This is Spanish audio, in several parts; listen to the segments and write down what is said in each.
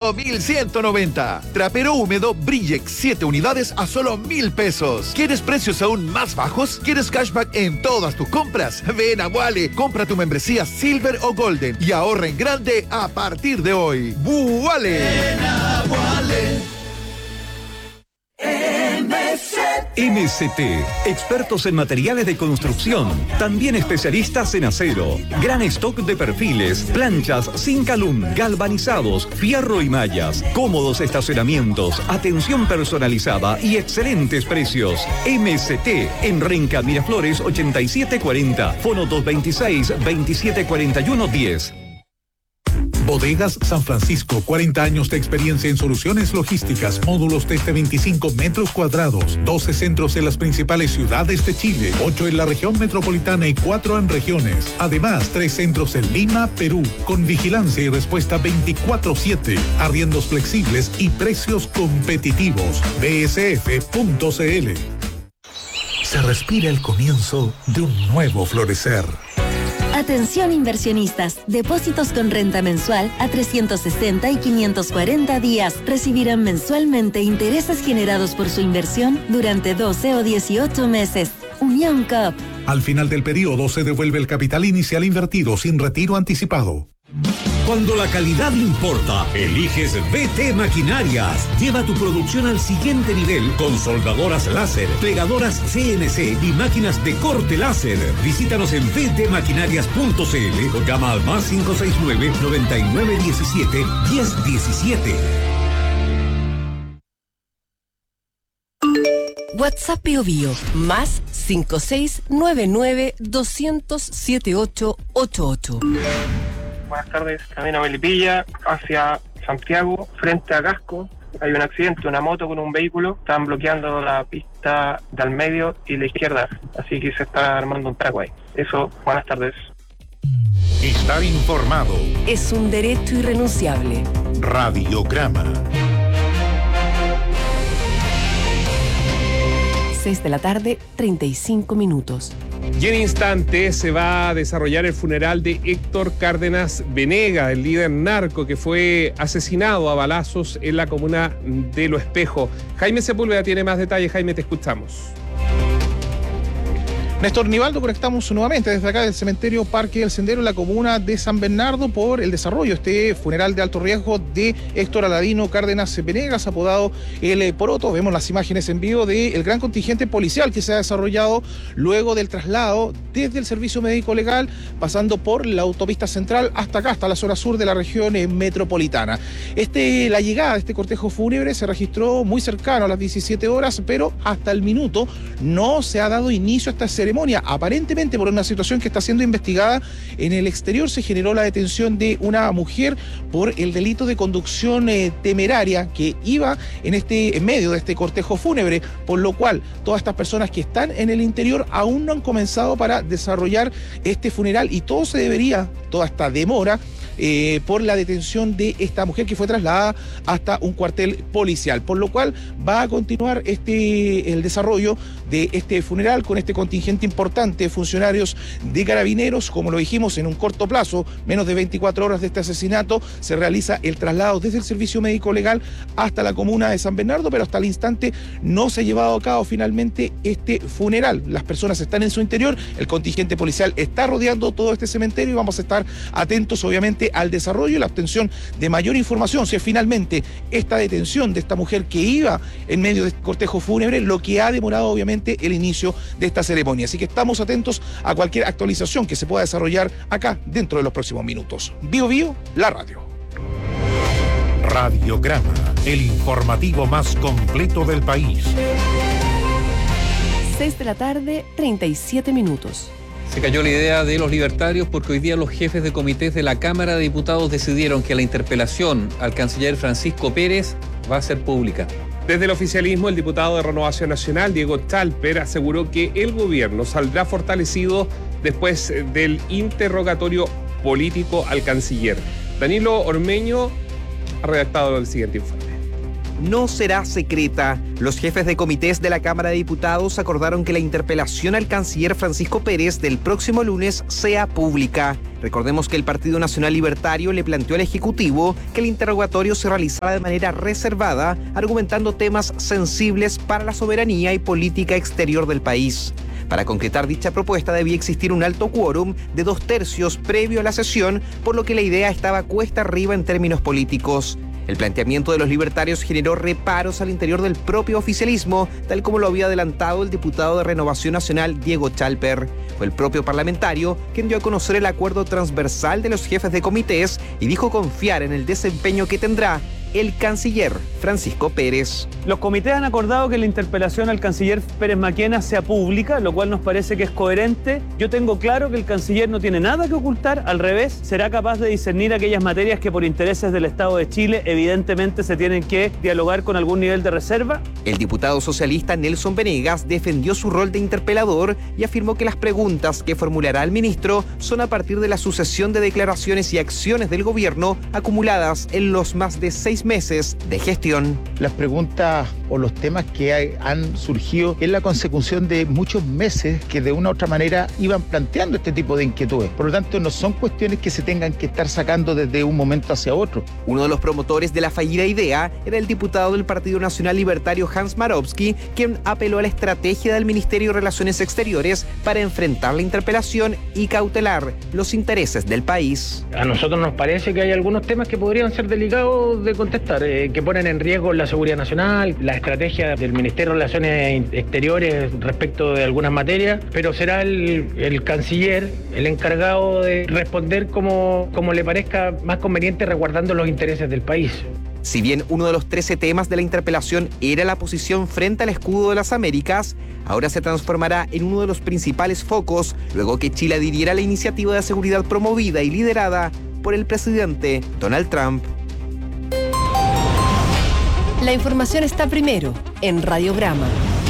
solo 1,190. Trapero húmedo Brillex 7 unidades a solo 1,000 pesos. ¿Quieres precios aún más bajos? ¿Quieres cashback en todas tus compras? Ven a Wale, compra tu membresía Silver o Golden y ahorra en grande a partir de hoy. ¡Wale! Ven a Wale. MST, expertos en materiales de construcción, también especialistas en acero, gran stock de perfiles, planchas sin calum, galvanizados, fierro y mallas, cómodos estacionamientos, atención personalizada y excelentes precios. MST en Renca Miraflores 8740, fono 226-2741-10. Bodegas San Francisco, 40 años de experiencia en soluciones logísticas, módulos desde 25 metros cuadrados, 12 centros en las principales ciudades de Chile, 8 en la región metropolitana y 4 en regiones. Además, 3 centros en Lima, Perú, con vigilancia y respuesta 24/7, arriendos flexibles y precios competitivos. bsf.cl. Se respira el comienzo de un nuevo florecer. Atención inversionistas, depósitos con renta mensual a 360 y 540 días recibirán mensualmente intereses generados por su inversión durante 12 o 18 meses. Unión COP. Al final del periodo se devuelve el capital inicial invertido sin retiro anticipado. Cuando la calidad importa, eliges BT Maquinarias. Lleva tu producción al siguiente nivel con soldadoras láser, plegadoras CNC y máquinas de corte láser. Visítanos en btmaquinarias.cl o llama al más 569-9917-1017. WhatsApp Bio Bio, más 5699-200-7888. Buenas tardes, camino a Melipilla, hacia Santiago, frente a Casco. Hay un accidente, una moto con un vehículo. Están bloqueando la pista del medio y la izquierda, así que se está armando un trago ahí. Eso, buenas tardes. Estar informado es un derecho irrenunciable. Radiograma. 6 de la tarde, 35 minutos. Y en instantes se va a desarrollar el funeral de Héctor Cárdenas Venega, el líder narco que fue asesinado a balazos en la comuna de Lo Espejo. Jaime Sepúlveda tiene más detalles. Jaime, te escuchamos. Néstor Nivaldo, conectamos nuevamente desde acá del cementerio Parque del Sendero en la comuna de San Bernardo por el desarrollo este funeral de alto riesgo de Héctor Aladino Cárdenas Venegas, apodado El Poroto. Vemos las imágenes en vivo del gran contingente policial que se ha desarrollado luego del traslado desde el servicio médico legal, pasando por la autopista central hasta acá, hasta la zona sur de la región metropolitana. La llegada de este cortejo fúnebre se registró muy cercano a las 17 horas, pero hasta el minuto no se ha dado inicio a esta ceremonia. Aparentemente por una situación que está siendo investigada en el exterior, se generó la detención de una mujer por el delito de conducción temeraria que iba en medio de este cortejo fúnebre, por lo cual todas estas personas que están en el interior aún no han comenzado para desarrollar este funeral y toda esta demora por la detención de esta mujer que fue trasladada hasta un cuartel policial, por lo cual va a continuar el desarrollo de este funeral con este contingente importante de funcionarios de Carabineros. Como lo dijimos, en un corto plazo, menos de 24 horas de este asesinato, se realiza el traslado desde el servicio médico legal hasta la comuna de San Bernardo, pero hasta el instante no se ha llevado a cabo finalmente este funeral. Las personas están en su interior, el contingente policial está rodeando todo este cementerio y vamos a estar atentos obviamente al desarrollo y la obtención de mayor información si es finalmente esta detención de esta mujer que iba en medio de este cortejo fúnebre lo que ha demorado obviamente el inicio de esta ceremonia. Así que estamos atentos a cualquier actualización que se pueda desarrollar acá dentro de los próximos minutos. Bio Bio, la radio. Radiograma, el informativo más completo del país. 6 de la tarde, 37 minutos. Se cayó la idea de los libertarios porque hoy día los jefes de comités de la Cámara de Diputados decidieron que la interpelación al canciller Francisco Pérez va a ser pública. Desde el oficialismo, el diputado de Renovación Nacional, Diego Chalper, aseguró que el gobierno saldrá fortalecido después del interrogatorio político al canciller. Danilo Ormeño ha redactado el siguiente informe. no será secreta. Los jefes de comités de la Cámara de Diputados acordaron que la interpelación al canciller Francisco Pérez del próximo lunes sea pública. Recordemos que el Partido Nacional Libertario le planteó al Ejecutivo que el interrogatorio se realizara de manera reservada, argumentando temas sensibles para la soberanía y política exterior del país. Para concretar dicha propuesta debía existir un alto quórum de 2/3 previo a la sesión, por lo que la idea estaba cuesta arriba en términos políticos. El planteamiento de los libertarios generó reparos al interior del propio oficialismo, tal como lo había adelantado el diputado de Renovación Nacional, Diego Chalper. Fue el propio parlamentario quien dio a conocer el acuerdo transversal de los jefes de comités y dijo confiar en el desempeño que tendrá el canciller Francisco Pérez. Los comités han acordado que la interpelación al canciller Pérez Maquena sea pública, lo cual nos parece que es coherente. Yo tengo claro que el canciller no tiene nada que ocultar, al revés, será capaz de discernir aquellas materias que por intereses del Estado de Chile evidentemente se tienen que dialogar con algún nivel de reserva. El diputado socialista Nelson Venegas defendió su rol de interpelador y afirmó que las preguntas que formulará el ministro son a partir de la sucesión de declaraciones y acciones del gobierno acumuladas en los más de 6 meses de gestión. Las preguntas o los temas que han surgido es la consecución de muchos meses que de una u otra manera iban planteando este tipo de inquietudes. Por lo tanto, no son cuestiones que se tengan que estar sacando desde un momento hacia otro. Uno de los promotores de la fallida idea era el diputado del Partido Nacional Libertario Hans Marowski, quien apeló a la estrategia del Ministerio de Relaciones Exteriores para enfrentar la interpelación y cautelar los intereses del país. A nosotros nos parece que hay algunos temas que podrían ser delicados de contestar, que ponen en riesgo la seguridad nacional, la estrategia del Ministerio de Relaciones Exteriores respecto de algunas materias, pero será el canciller el encargado de responder como le parezca más conveniente, resguardando los intereses del país. Si bien uno de los 13 temas de la interpelación era la posición frente al escudo de las Américas, ahora se transformará en uno de los principales focos, luego que Chile adhiriera a la iniciativa de seguridad promovida y liderada por el presidente Donald Trump. La información está primero en Radiograma.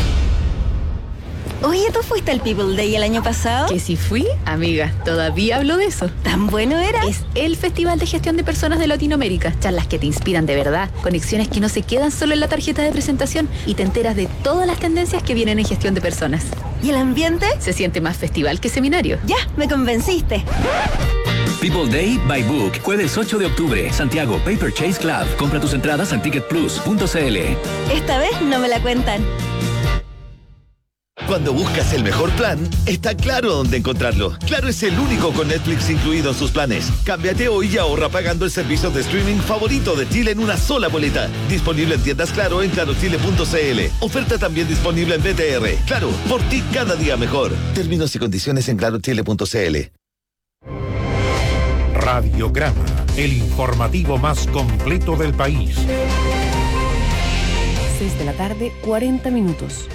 Oye, ¿tú fuiste al People Day el año pasado? Que si fui, amiga, todavía hablo de eso. ¿Tan bueno era? Es el Festival de Gestión de Personas de Latinoamérica. Charlas que te inspiran de verdad, conexiones que no se quedan solo en la tarjeta de presentación y te enteras de todas las tendencias que vienen en gestión de personas. ¿Y el ambiente? Se siente más festival que seminario. Ya, me convenciste. People Day by Book, jueves 8 de octubre, Santiago Paper Chase Club. Compra tus entradas en ticketplus.cl. Esta vez no me la cuentan. Cuando buscas el mejor plan, está Claro dónde encontrarlo. Claro es el único con Netflix incluido en sus planes. Cámbiate hoy y ahorra pagando el servicio de streaming favorito de Chile en una sola boleta. Disponible en tiendas Claro en clarochile.cl. Oferta también disponible en BTR. Claro, por ti cada día mejor. Términos y condiciones en clarochile.cl. Radiograma, el informativo más completo del país. 6 de la tarde, 40 minutos.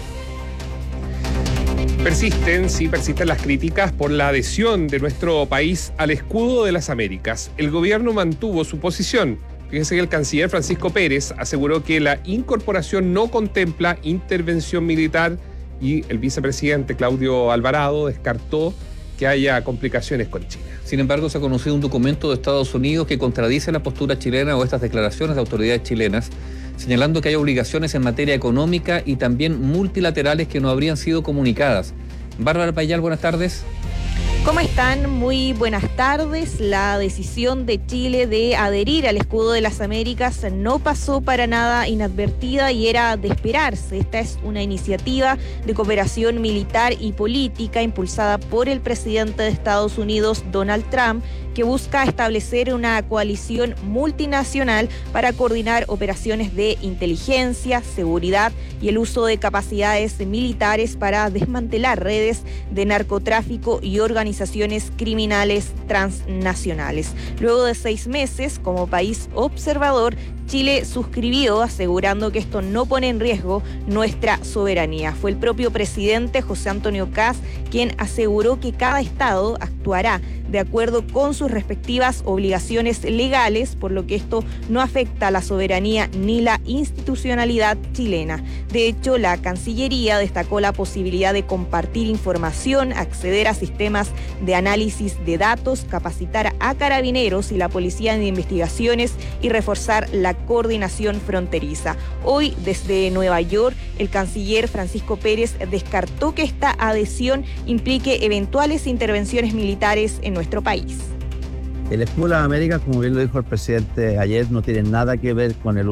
Persisten las críticas por la adhesión de nuestro país al escudo de las Américas. El gobierno mantuvo su posición. Fíjense que el canciller Francisco Pérez aseguró que la incorporación no contempla intervención militar y el vicepresidente Claudio Alvarado descartó que haya complicaciones con China. Sin embargo, se ha conocido un documento de Estados Unidos que contradice la postura chilena o estas declaraciones de autoridades chilenas, señalando que hay obligaciones en materia económica y también multilaterales que no habrían sido comunicadas. Bárbara Payal, buenas tardes. ¿Cómo están? Muy buenas tardes. La decisión de Chile de adherir al escudo de las Américas no pasó para nada inadvertida y era de esperarse. Esta es una iniciativa de cooperación militar y política impulsada por el presidente de Estados Unidos, Donald Trump, que busca establecer una coalición multinacional para coordinar operaciones de inteligencia, seguridad y el uso de capacidades militares para desmantelar redes de narcotráfico y organizaciones criminales transnacionales. Luego de 6 meses, como país observador, Chile suscribió asegurando que esto no pone en riesgo nuestra soberanía. Fue el propio presidente José Antonio Kast quien aseguró que cada estado actuará de acuerdo con sus respectivas obligaciones legales, por lo que esto no afecta a la soberanía ni la institucionalidad chilena. De hecho, la Cancillería destacó la posibilidad de compartir información, acceder a sistemas de análisis de datos, capacitar a carabineros y la Policía de Investigaciones y reforzar la coordinación fronteriza. Hoy, desde Nueva York, el canciller Francisco Pérez descartó que esta adhesión implique eventuales intervenciones militares en nuestro país. El escudo de las Américas, como bien lo dijo el presidente ayer, no tiene nada que ver con el